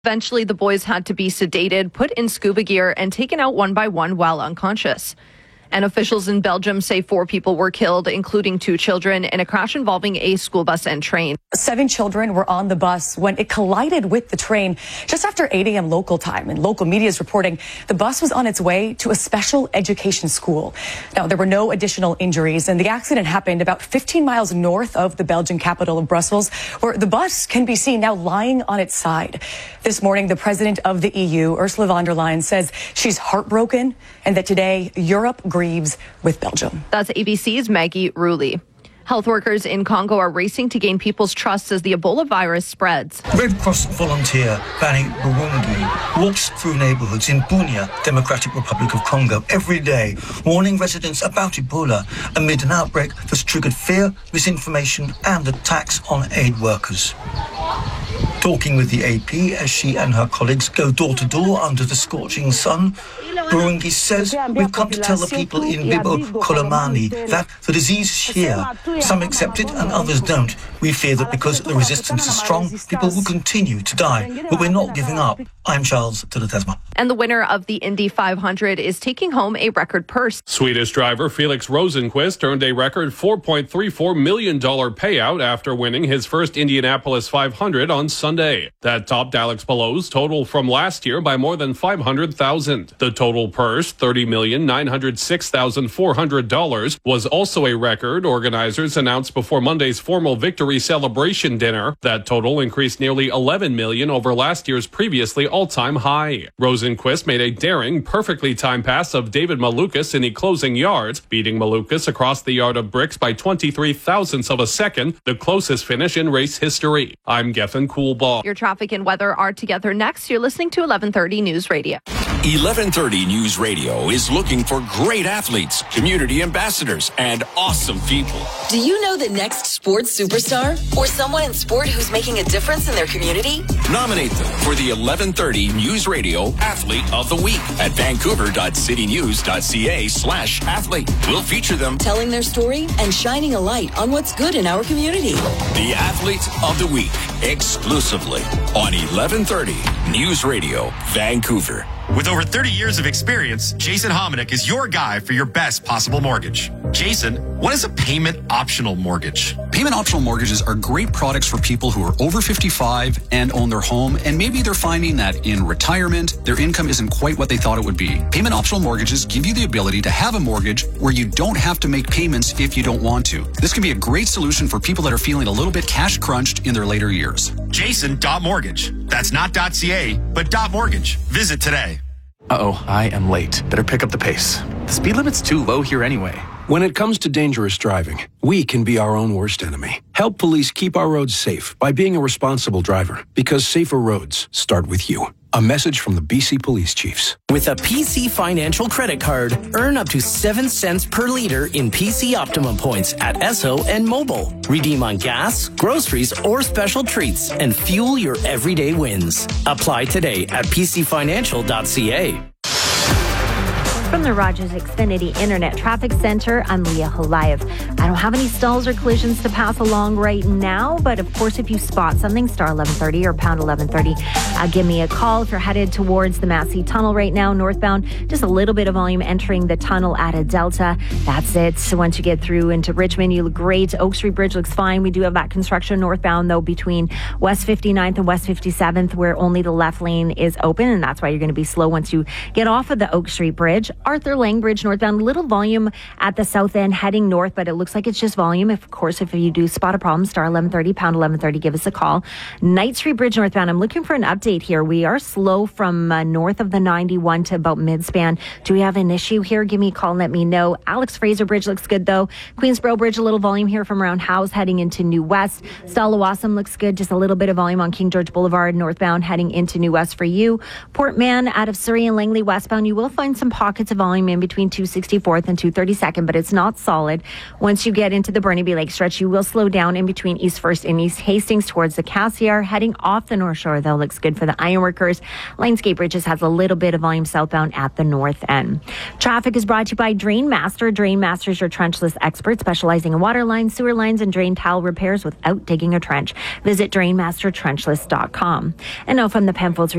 Eventually, the boys had to be sedated, put in scuba gear, and taken out one by one while unconscious. And officials in Belgium say 4 people were killed, including 2 children, in a crash involving a school bus and train. 7 children were on the bus when it collided with the train just after 8 a.m. local time. And local media is reporting the bus was on its way to a special education school. Now, there were no additional injuries, and the accident happened about 15 miles north of the Belgian capital of Brussels, where the bus can be seen now lying on its side. This morning, the president of the EU, Ursula von der Leyen, says she's heartbroken and that today Europe grieves with Belgium. That's ABC's Maggie Rulli. Health workers in Congo are racing to gain people's trust as the Ebola virus spreads. Red Cross volunteer Fanny Burungi walks through neighborhoods in Bunia, Democratic Republic of Congo, every day, warning residents about Ebola amid an outbreak that's triggered fear, misinformation, and attacks on aid workers. Talking with the AP as she and her colleagues go door to door under the scorching sun, Burungi says, "We've come to tell the people in Bibo Kolomani that the disease is here. Some accept it and others don't. We fear that because the resistance is strong, people will continue to die. But we're not giving up." I'm Charles Tilatesma. And the winner of the Indy 500 is taking home a record purse. Swedish driver Felix Rosenqvist earned a record $4.34 million payout after winning his first Indianapolis 500 on Sunday. That topped Alex Palou's total from last year by more than $500,000. The total purse, $30,906,400, was also a record organizers announced before Monday's formal victory celebration dinner. That total increased nearly $11 million over last year's previously all-time high. Rosenqvist made a daring, perfectly timed pass of David Malukas in the closing yards, beating Malukas across the yard of bricks by 23 thousandths of a second, the closest finish in race history. I'm Geffen Coolbaugh. Your traffic and weather are together next. You're listening to 1130 News Radio. 1130 News Radio is looking for great athletes, community ambassadors, and awesome people. Do you know the next sports superstar or someone in sport who's making a difference in their community? Nominate them for the 1130 News Radio Athlete of the Week at vancouver.citynews.ca/athlete. We'll feature them telling their story and shining a light on what's good in our community. The Athlete of the Week, exclusively on 1130 News Radio, Vancouver. With over 30 years of experience, Jason Hominick is your guy for your best possible mortgage. Jason, what is a payment optional mortgage? Payment optional mortgages are great products for people who are over 55 and own their home, and maybe they're finding that in retirement, their income isn't quite what they thought it would be. Payment optional mortgages give you the ability to have a mortgage where you don't have to make payments if you don't want to. This can be a great solution for people that are feeling a little bit cash crunched in their later years. Jason.mortgage. That's not .ca, but .mortgage. Visit today. Uh-oh, I am late. Better pick up the pace. The speed limit's too low here anyway. When it comes to dangerous driving, we can be our own worst enemy. Help police keep our roads safe by being a responsible driver, because safer roads start with you. A message from the BC Police Chiefs. With a PC Financial credit card, earn up to 7 cents per liter in PC Optimum points at Esso and Mobile. Redeem on gas, groceries, or special treats and fuel your everyday wins. Apply today at pcfinancial.ca. From the Rogers Xfinity Internet Traffic Center, I'm Leah Holayev. I don't have any stalls or collisions to pass along right now, but of course, if you spot something, star 1130 or pound 1130, give me a call. If you're headed towards the Massey Tunnel right now, northbound, just a little bit of volume entering the tunnel at a Delta. That's it. So once you get through into Richmond, you look great. Oak Street Bridge looks fine. We do have that construction northbound, though, between West 59th and West 57th, where only the left lane is open, and that's why you're going to be slow once you get off of the Oak Street Bridge. Arthur Lang Bridge northbound, little volume at the south end heading north, but it looks like it's just volume. Of course, if you do spot a problem, star 1130, pound 1130, give us a call. Knight Street Bridge northbound, I'm looking for an update here. We are slow from north of the 91 to about midspan. Do we have an issue here? Give me a call and let me know. Alex Fraser Bridge looks good, though. Queensboro Bridge, a little volume here from around House heading into New West. Stallawasam looks good, just a little bit of volume on King George Boulevard northbound heading into New West for you. Port Mann out of Surrey and Langley westbound, you will find some pockets of volume in between 264th and 232nd, but it's not solid. Once you get into the Burnaby Lake stretch, you will slow down in between East First and East Hastings towards the Cassiar. Heading off the North Shore, though, looks good for the ironworkers. Lionsgate Bridges has a little bit of volume southbound at the north end. Traffic is brought to you by Drainmaster. Drainmaster is your trenchless expert, specializing in water lines, sewer lines, and drain tile repairs without digging a trench. Visit drainmastertrenchless.com. And now from the Penfolds